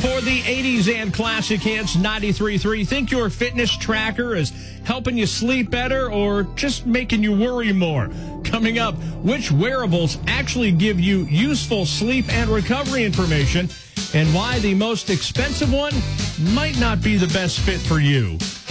for the 80s and classic hits, 93.3. Think your fitness tracker is helping you sleep better or just making you worry more? Coming up, which wearables actually give you useful sleep and recovery information, and why the most expensive one might not be the best fit for you.